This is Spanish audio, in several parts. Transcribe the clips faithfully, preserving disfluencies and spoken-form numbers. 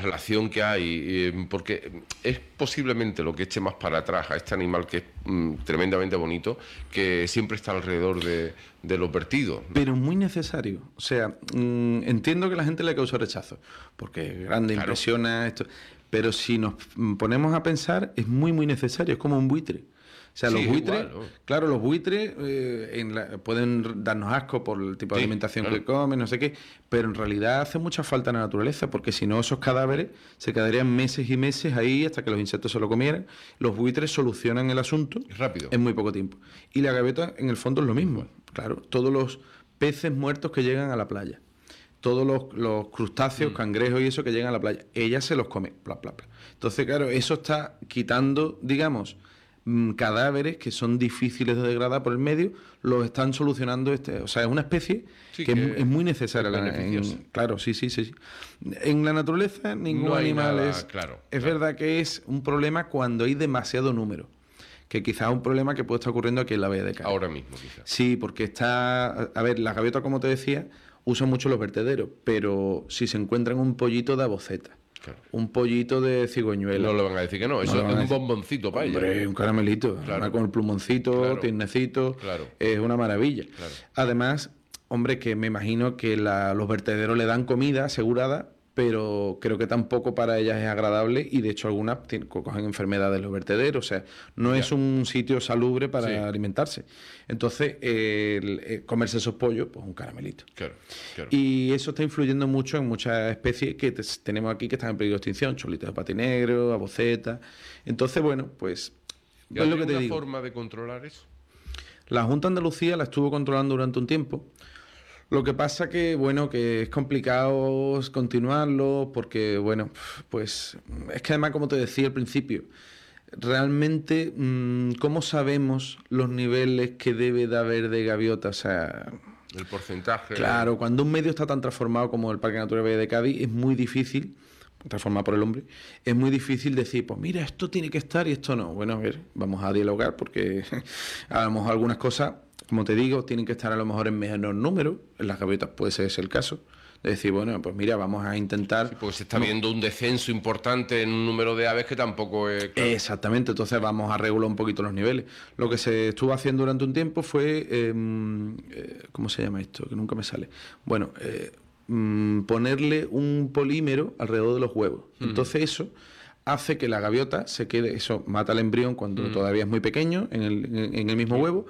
relación que hay, eh, porque es posiblemente lo que eche más para atrás a este animal que es mm, tremendamente bonito, que siempre está alrededor de, de los vertidos. Pero muy necesario. O sea, mmm, entiendo que a la gente le causa rechazo, porque es grande, claro, impresiona esto. Pero si nos ponemos a pensar, es muy, muy necesario. Es como un buitre. O sea, sí, los buitres, igual, ¿no? Claro, los buitres eh, en la, pueden darnos asco por el tipo de sí, alimentación claro. que comen, no sé qué, pero en realidad hace mucha falta en la naturaleza, porque si no esos cadáveres se quedarían meses y meses ahí hasta que los insectos se lo comieran. Los buitres solucionan el asunto rápido, en muy poco tiempo. Y la gaviota en el fondo es lo mismo, claro, todos los peces muertos que llegan a la playa, todos los, los crustáceos, mm. cangrejos y eso que llegan a la playa, ella se los come, bla, bla, bla. Entonces, claro, eso está quitando, digamos, cadáveres que son difíciles de degradar por el medio, los están solucionando. Este, o sea, es una especie sí, que, que es, es muy necesaria. Es en, claro, sí, sí, sí. En la naturaleza ningún no animal nada, es... Claro, es claro. verdad que es un problema cuando hay demasiado número, que quizás es un problema que puede estar ocurriendo aquí en la Bahía de Cádiz. Ahora mismo, quizás. Sí, porque está... A ver, las gaviotas, como te decía, usan mucho los vertederos, pero si se encuentran un pollito de aboceta, claro, un pollito de cigüeñuela, no le van a decir que no, eso no es un bomboncito para ella. Hombre, un caramelito, claro, con el plumoncito, claro, tiernecito, claro, es una maravilla. Claro. Además, hombre, que me imagino que la, los vertederos le dan comida asegurada, pero creo que tampoco para ellas es agradable y de hecho algunas tienen, cogen enfermedades los vertederos, o sea, no ya. es un sitio salubre para sí. alimentarse. Entonces, eh, el, el comerse esos pollos, pues un caramelito. Claro, claro. Y eso está influyendo mucho en muchas especies que te, tenemos aquí que están en peligro de extinción, cholitos de patinegro, aboceta. Entonces, bueno, pues... ¿Y hay una forma de controlar eso? La Junta de Andalucía la estuvo controlando durante un tiempo. Lo que pasa que, bueno, que es complicado continuarlo porque, bueno, pues es que además, como te decía al principio, realmente, ¿cómo sabemos los niveles que debe de haber de gaviota? O sea... El porcentaje... Claro, cuando un medio está tan transformado como el Parque Natural Bahía de Cádiz, es muy difícil, transformado por el hombre, es muy difícil decir, pues mira, esto tiene que estar y esto no. Bueno, a ver, vamos a dialogar porque a lo mejor algunas cosas... Como te digo, tienen que estar a lo mejor en menor número. En las gaviotas puede ser ese el caso. De decir, bueno, pues mira, vamos a intentar... Sí, porque se está no. viendo un descenso importante en un número de aves que tampoco es... Claro. Exactamente, entonces vamos a regular un poquito los niveles. Lo que se estuvo haciendo durante un tiempo fue... Eh, eh, ¿Cómo se llama esto? Que nunca me sale. Bueno, eh, ponerle un polímero alrededor de los huevos. Uh-huh. Entonces eso... hace que la gaviota se quede, eso mata al embrión cuando mm. todavía es muy pequeño, en el, en, en el mismo sí. huevo,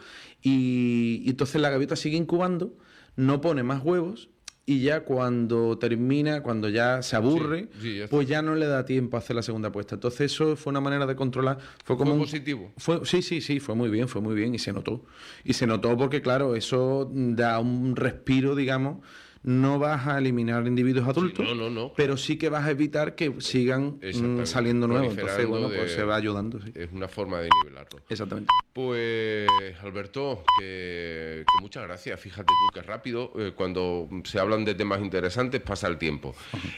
y, y entonces la gaviota sigue incubando, no pone más huevos, y ya cuando termina, cuando ya se aburre, sí, sí, ya pues ya no le da tiempo a hacer la segunda puesta. Entonces eso fue una manera de controlar. Fue como ¿Fue un, positivo? Fue, sí, sí, sí, fue muy bien, fue muy bien, y se notó. Y se notó porque, claro, eso da un respiro, digamos. No vas a eliminar individuos adultos, sí, no, no, no, claro. pero sí que vas a evitar que sigan mm, saliendo nuevos. Entonces, bueno, pues de, se va ayudando. Sí. Es una forma de nivelarlo. Exactamente. Pues, Alberto, que, que muchas gracias. Fíjate tú que rápido, eh, cuando se hablan de temas interesantes, pasa el tiempo.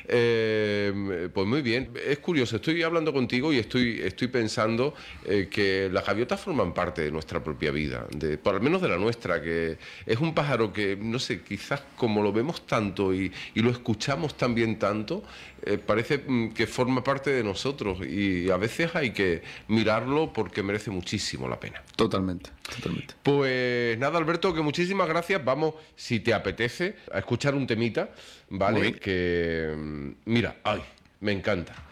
eh, pues muy bien. Es curioso, estoy hablando contigo y estoy, estoy pensando eh, que las gaviotas forman parte de nuestra propia vida, de, por lo menos de la nuestra, que es un pájaro que, no sé, quizás como lo vemos tanto y, y lo escuchamos también tanto, eh, parece mm, que forma parte de nosotros y a veces hay que mirarlo porque merece muchísimo la pena. Totalmente, totalmente. Pues nada, Alberto, que muchísimas gracias. Vamos, si te apetece, a escuchar un temita, ¿vale? Que, mira, ay, me encanta.